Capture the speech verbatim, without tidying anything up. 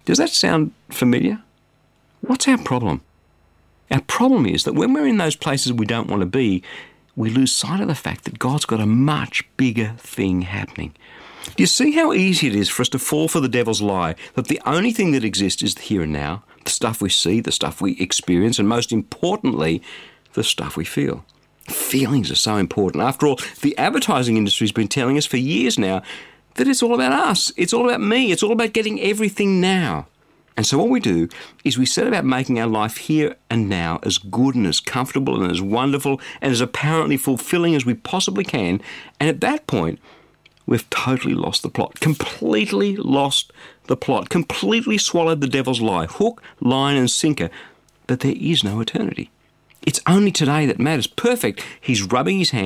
Does that sound familiar? What's our problem? Our problem is that when we're in those places we don't want to be, we lose sight of the fact that God's got a much bigger thing happening. Do you see how easy it is for us to fall for the devil's lie that the only thing that exists is the here and now, the stuff we see, the stuff we experience, and most importantly, the stuff we feel? Feelings are so important. After all, the advertising industry has been telling us for years now that it's all about us, it's all about me, it's all about getting everything now. And so what we do is we set about making our life here and now as good and as comfortable and as wonderful and as apparently fulfilling as we possibly can. And at that point, we've totally lost the plot, completely lost the plot, completely swallowed the devil's lie, hook, line and sinker, that there is no eternity. It's only today that matters. Perfect. He's rubbing his hands